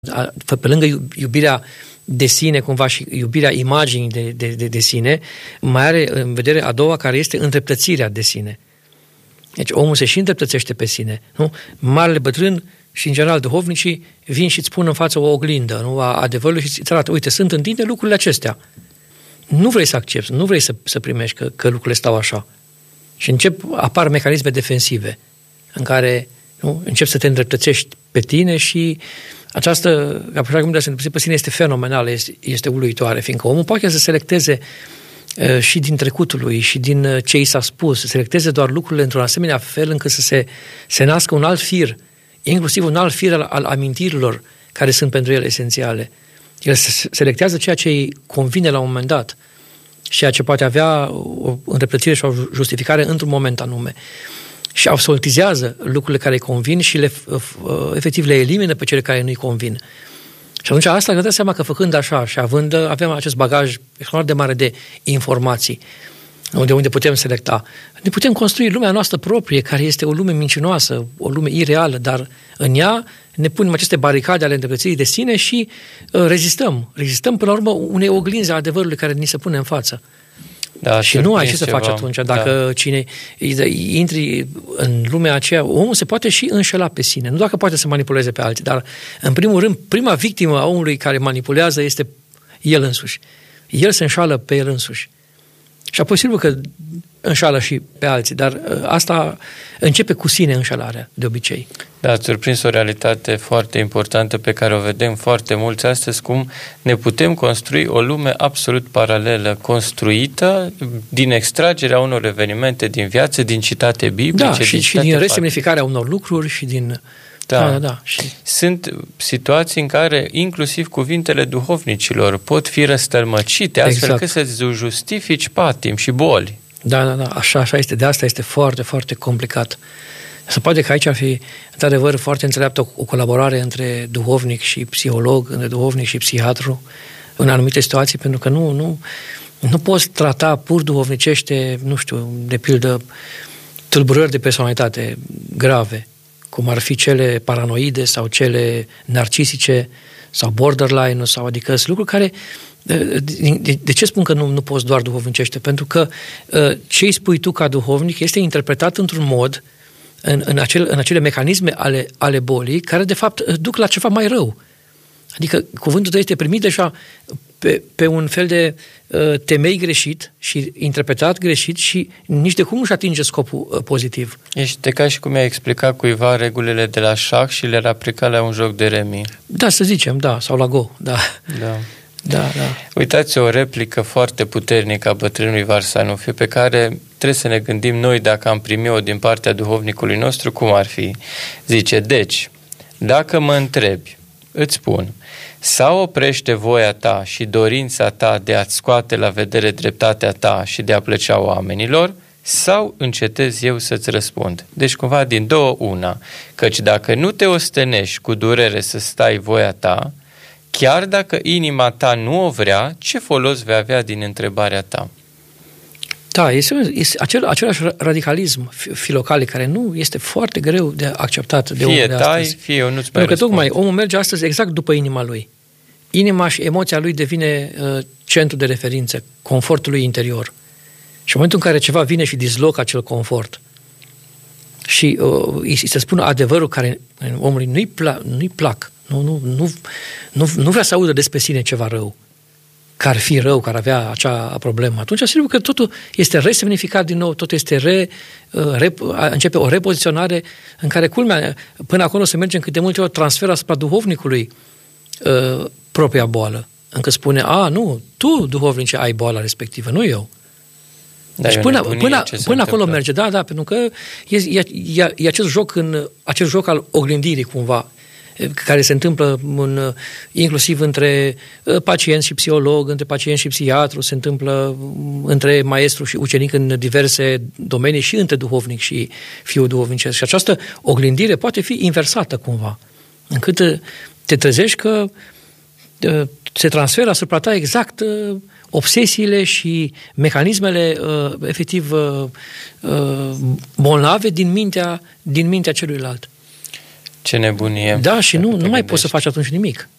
pe lângă iubirea de sine, cumva, și iubirea imaginii de sine, mai are în vedere a doua, care este îndreptățirea de sine. Deci omul se și îndreptățește pe sine. Nu? Marele bătrân și, în general, duhovnicii vin și îți pun în față o oglindă, nu? A adevărului, și îți arată, uite, sunt în tine lucrurile acestea. Nu vrei să accepti, nu vrei să primești că lucrurile stau așa. Și apar mecanisme defensive în care începi să te îndreptățești pe tine și această capacitatea de a se îndreptăți pe sine este fenomenală, este uluitoare, fiindcă omul poate să selecteze și din trecutul lui și din ce i s-a spus, să selecteze doar lucrurile într-un asemenea fel încât să se nască un alt fir, inclusiv un alt fir al amintirilor care sunt pentru el esențiale. El selectează ceea ce îi convine la un moment dat și ceea ce poate avea o îndreptățire și o justificare într-un moment anume. Și absolutizează lucrurile care îi convin și efectiv le elimină pe cele care nu îi convin. Și atunci asta ne dă seama că făcând așa și avem acest bagaj extraordinar de mare de informații, de unde putem selecta, ne putem construi lumea noastră proprie, care este o lume mincinoasă, o lume ireală, dar în ea ne punem aceste baricade ale îndreptățirii de sine și rezistăm. Rezistăm până la urmă unei oglinzi a adevărului care ni se pune în față. Da, și nu ai ce să faci atunci. Dacă cine intri în lumea aceea, omul se poate și înșela pe sine. Nu dacă poate să manipuleze pe alții, dar în primul rând, prima victimă a omului care manipulează este el însuși. El se înșală pe el însuși. Și apoi sigur că înșală și pe alții, dar asta începe cu sine înșelarea, de obicei. Da, ați surprins o realitate foarte importantă pe care o vedem foarte mulți astăzi, cum ne putem construi o lume absolut paralelă, construită din extragerea unor evenimente din viață, din citate biblice. Da, și din resemnificarea unor lucruri și din... Da. Sunt situații în care inclusiv cuvintele duhovnicilor pot fi răstălmăcite, astfel că să-ți justifici patim și boli. Da, așa este. De asta este foarte, foarte complicat. Se poate că aici ar fi, într-adevăr, foarte înțeleaptă o colaborare între duhovnic și psiholog, între duhovnic și psihiatru, în anumite situații, pentru că nu poți trata pur duhovnicește, nu știu, de pildă, tulburări de personalitate grave, cum ar fi cele paranoide sau cele narcisice sau borderline, sau adică sunt lucruri care... De ce spun că nu poți doar duhovnicește? Pentru că ce îi spui tu ca duhovnic este interpretat într-un mod în acele mecanisme ale bolii care de fapt duc la ceva mai rău. Adică cuvântul tău este primit deja pe un fel de temei greșit și interpretat greșit și nici de cum nu-și atinge scopul pozitiv. Ești ca și cum i-ai explicat cuiva regulile de la șah și le-ar aplica la un joc de remi. Da, să zicem, da, sau la Go, da. Da. Uitați o replică foarte puternică a bătrânului Varsanufiu pe care trebuie să ne gândim noi dacă am primit-o din partea duhovnicului nostru, cum ar fi. Zice, deci, dacă mă întrebi, îți spun, sau oprește voia ta și dorința ta de a-ți scoate la vedere dreptatea ta și de a plăcea oamenilor, sau încetez eu să-ți răspund. Deci cumva din două una, căci dacă nu te ostenești cu durere să stai voia ta, chiar dacă inima ta nu o vrea, ce folos vei avea din întrebarea ta? Da, este același radicalism filocal care nu este foarte greu de acceptat de omul de astăzi. Fie eu nu-ți mai răspund. Pentru că tocmai omul merge astăzi exact după inima lui. Inima și emoția lui devine centru de referință, confortul lui interior. Și în momentul în care ceva vine și dislocă acel confort și îi se spune adevărul care omului nu-i plac, nu vrea să audă despre sine ceva rău, că ar fi rău, că ar avea acea problemă, atunci sigur că totul este resemnificat din nou, totul este începe o repoziționare în care, culmea, până acolo se merge în cât de multe ori transferă asupra duhovnicului propria boală, încă spune, nu, tu, duhovnice, ai boala respectivă, nu eu. Deci până acolo merge, da, pentru că e acel joc al oglindirii cumva, care se întâmplă inclusiv între pacient și psiholog, între pacient și psihiatru, se întâmplă între maestru și ucenic în diverse domenii și între duhovnic și fiul duhovnicesc. Și această oglindire poate fi inversată cumva, încât te trezești că se transferă asupra ta exact obsesiile și mecanismele efectiv bolnave din mintea celuilalt. Ce nebunie. Da, și nu mai poți să faci atunci nimic.